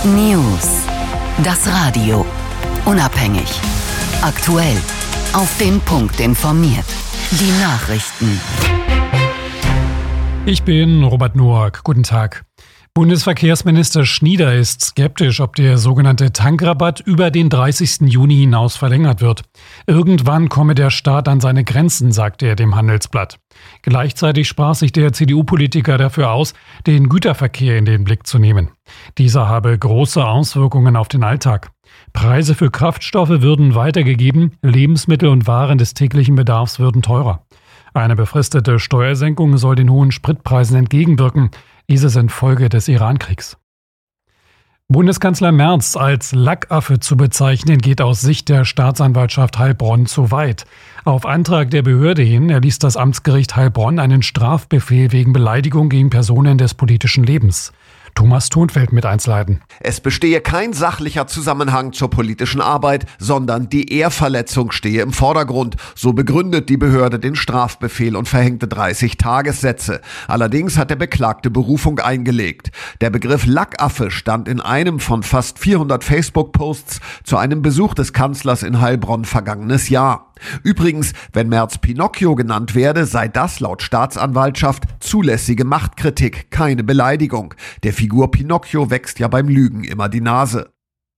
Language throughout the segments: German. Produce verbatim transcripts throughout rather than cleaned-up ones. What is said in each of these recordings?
News. Das Radio. Unabhängig. Aktuell. Auf den Punkt informiert. Die Nachrichten. Ich bin Robert Noack. Guten Tag. Bundesverkehrsminister Schnieder ist skeptisch, ob der sogenannte Tankrabatt über den dreißigsten Juni hinaus verlängert wird. Irgendwann komme der Staat an seine Grenzen, sagte er dem Handelsblatt. Gleichzeitig sprach sich der C D U-Politiker dafür aus, den Güterverkehr in den Blick zu nehmen. Dieser habe große Auswirkungen auf den Alltag. Preise für Kraftstoffe würden weitergegeben, Lebensmittel und Waren des täglichen Bedarfs würden teurer. Eine befristete Steuersenkung soll den hohen Spritpreisen entgegenwirken. Dieses infolge des Iran-Kriegs. Bundeskanzler Merz als Lackaffe zu bezeichnen, geht aus Sicht der Staatsanwaltschaft Heilbronn zu weit. Auf Antrag der Behörde hin erließ das Amtsgericht Heilbronn einen Strafbefehl wegen Beleidigung gegen Personen des politischen Lebens. Thomas Thunfeld mit Einzelheiten. Es bestehe kein sachlicher Zusammenhang zur politischen Arbeit, sondern die Ehrverletzung stehe im Vordergrund. So begründet die Behörde den Strafbefehl und verhängte dreißig Tagessätze. Allerdings hat der Beklagte Berufung eingelegt. Der Begriff Lackaffe stand in einem von fast vierhundert Facebook-Posts zu einem Besuch des Kanzlers in Heilbronn vergangenes Jahr. Übrigens, wenn Merz Pinocchio genannt werde, sei das laut Staatsanwaltschaft zulässige Machtkritik, keine Beleidigung. Der Figur Pinocchio wächst ja beim Lügen immer die Nase.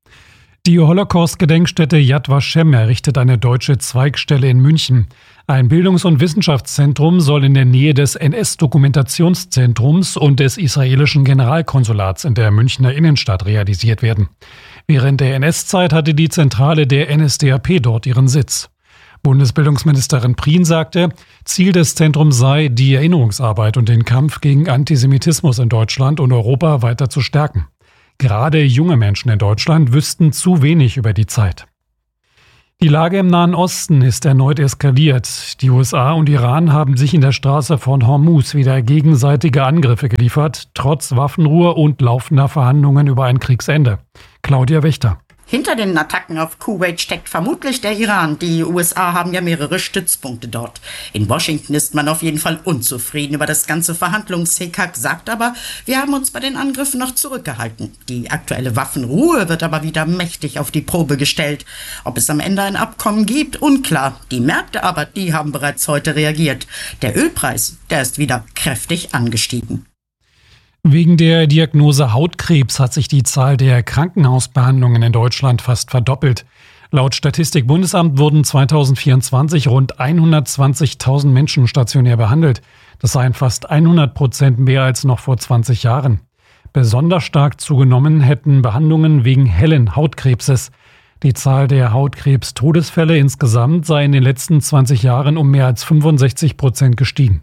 Die Holocaust-Gedenkstätte Yad Vashem errichtet eine deutsche Zweigstelle in München. Ein Bildungs- und Wissenschaftszentrum soll in der Nähe des N S-Dokumentationszentrums und des israelischen Generalkonsulats in der Münchner Innenstadt realisiert werden. Während der N S-Zeit hatte die Zentrale der N S D A P dort ihren Sitz. Bundesbildungsministerin Prien sagte, Ziel des Zentrums sei, die Erinnerungsarbeit und den Kampf gegen Antisemitismus in Deutschland und Europa weiter zu stärken. Gerade junge Menschen in Deutschland wüssten zu wenig über die Zeit. Die Lage im Nahen Osten ist erneut eskaliert. Die U S A und Iran haben sich in der Straße von Hormuz wieder gegenseitige Angriffe geliefert, trotz Waffenruhe und laufender Verhandlungen über ein Kriegsende. Claudia Wächter. Hinter den Attacken auf Kuwait steckt vermutlich der Iran. Die U S A haben ja mehrere Stützpunkte dort. In Washington ist man auf jeden Fall unzufrieden über das ganze Verhandlungshickhack, sagt aber, wir haben uns bei den Angriffen noch zurückgehalten. Die aktuelle Waffenruhe wird aber wieder mächtig auf die Probe gestellt. Ob es am Ende ein Abkommen gibt, unklar. Die Märkte aber, die haben bereits heute reagiert. Der Ölpreis, der ist wieder kräftig angestiegen. Wegen der Diagnose Hautkrebs hat sich die Zahl der Krankenhausbehandlungen in Deutschland fast verdoppelt. Laut Statistik-Bundesamt wurden zweitausendvierundzwanzig rund hundertzwanzigtausend Menschen stationär behandelt. Das seien fast hundert Prozent mehr als noch vor zwanzig Jahren. Besonders stark zugenommen hätten Behandlungen wegen hellen Hautkrebses. Die Zahl der Hautkrebs-Todesfälle insgesamt sei in den letzten zwanzig Jahren um mehr als fünfundsechzig Prozent gestiegen.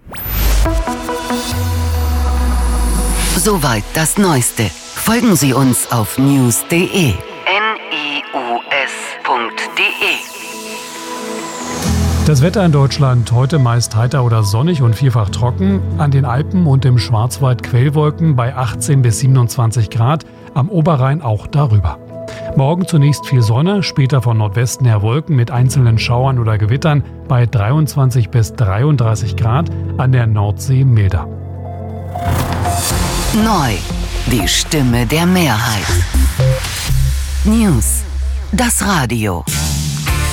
Soweit das Neueste. Folgen Sie uns auf news punkt de. N I U S punkt de. Das Wetter in Deutschland heute meist heiter oder sonnig und vielfach trocken. An den Alpen und im Schwarzwald Quellwolken bei achtzehn bis siebenundzwanzig Grad. Am Oberrhein auch darüber. Morgen zunächst viel Sonne, später von Nordwesten her Wolken mit einzelnen Schauern oder Gewittern bei dreiundzwanzig bis dreiunddreißig Grad. An der Nordsee milder. Neu. Die Stimme der Mehrheit. News. Das Radio.